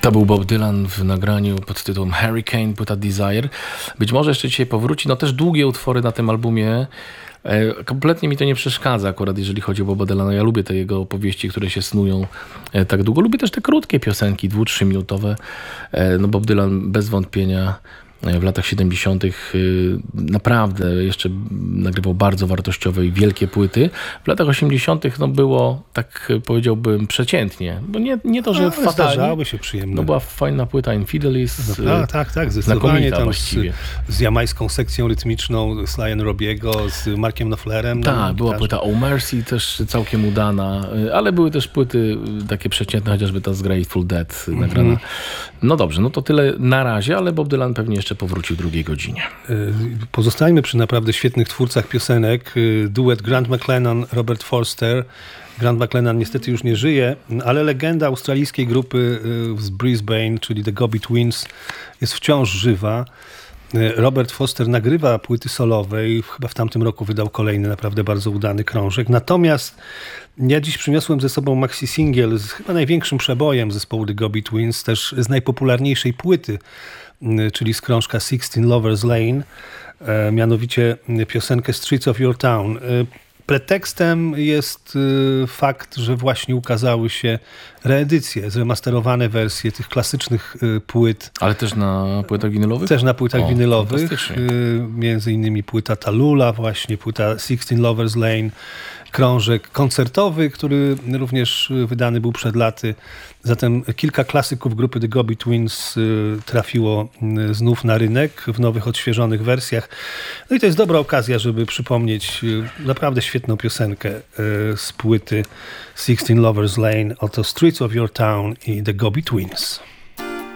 To był Bob Dylan w nagraniu pod tytułem Hurricane, płyta Desire. Być może jeszcze dzisiaj powróci. No też długie utwory na tym albumie. Kompletnie mi to nie przeszkadza akurat, jeżeli chodzi o Boba Dylana. Ja lubię te jego opowieści, które się snują tak długo. Lubię też te krótkie piosenki, 2-3 minutowe. No Bob Dylan bez wątpienia w latach 70. naprawdę jeszcze nagrywał bardzo wartościowe i wielkie płyty. W latach 80. no było, tak powiedziałbym, przeciętnie. Bo nie to, że fatalnie. Zdarzały się przyjemne. No była fajna płyta Infidelis. No, tak, zdecydowanie. Tam właściwie. Z jamańską sekcją rytmiczną Sly and Robiego, z Markiem Knopflerem. Tak, była płyta Oh Mercy, też całkiem udana, ale były też płyty takie przeciętne, chociażby ta z Grateful Dead nagrana. No dobrze, no to tyle na razie, ale Bob Dylan pewnie jeszcze powróci w drugiej godzinie. Pozostajmy przy naprawdę świetnych twórcach piosenek. Duet Grant McLennan, Robert Forster. Grant McLennan niestety już nie żyje, ale legenda australijskiej grupy z Brisbane, czyli The Gobi Twins, jest wciąż żywa. Robert Forster nagrywa płyty solowe i chyba w tamtym roku wydał kolejny naprawdę bardzo udany krążek. Natomiast ja dziś przyniosłem ze sobą maxi singiel z chyba największym przebojem zespołu The Gobi Twins, też z najpopularniejszej płyty, czyli z krążka 16 Lovers Lane, mianowicie piosenkę Streets of Your Town. Pretekstem jest fakt, że właśnie ukazały się reedycje, zremasterowane wersje tych klasycznych płyt. Ale też na płytach winylowych? Też na płytach winylowych. Między innymi płyta Tallulah, właśnie płyta 16 Lovers Lane, krążek koncertowy, który również wydany był przed laty. Zatem kilka klasyków grupy The Gobi Twins trafiło znów na rynek w nowych, odświeżonych wersjach. No i to jest dobra okazja, żeby przypomnieć naprawdę świetną piosenkę z płyty 16 Lovers Lane. Oto Streets of Your Town i The Gobi Twins.